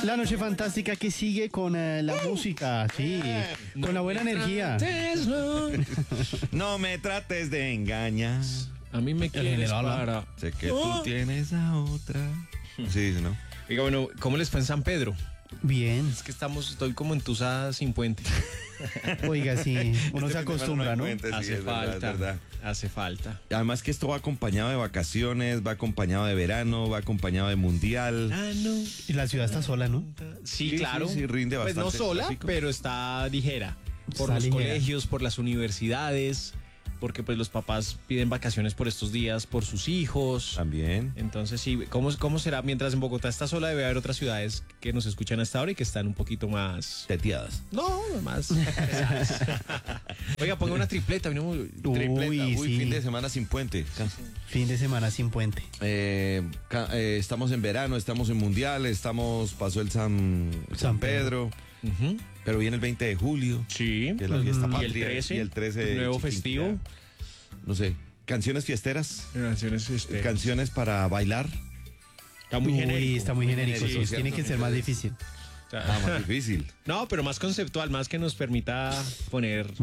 La noche fantástica que sigue con la música, sí, con la buena energía. No me trates de engañar. A mí me quieres general, para... Sé que tú tienes a otra. Sí, ¿no? Oiga, bueno, ¿cómo les fue en San Pedro? Bien, Es que estoy como entusada sin puente. oiga, sí, uno se acostumbra, ¿no? Sí, Hace es verdad, falta, es verdad. hace falta. Además que esto va acompañado de vacaciones, va acompañado de verano, va acompañado de mundial. No. Y la ciudad está sola, ¿no? Sí, Sí, claro. sí, rinde pues no bastante sola, tráfico. pero está ligera. Por Está los ligera. colegios, por las universidades, porque pues los papás piden vacaciones por estos días, por sus hijos. También. Entonces sí, ¿cómo será? Mientras en Bogotá está sola, debe haber otras ciudades que nos escuchan hasta ahora y que están un poquito más... Teteadas. No, más pesadas. Oiga, ponga una tripleta. Tripleta. Uy, sí. fin de semana sin puente. Fin de semana sin puente. Estamos en verano, estamos en mundial, pasó el San Pedro, Ujú. pero viene el 20 de julio, Sí. que es la fiesta Y el patria, 13, y el 13 nuevo Chiquinquirá. festivo. No sé, canciones fiesteras, Canciones, canciones para bailar. Está muy genérico. Está muy genérico, Sí, eso cierto. tiene que ser más difícil. O sea, Más difícil. no, pero más conceptual, más que nos permita poner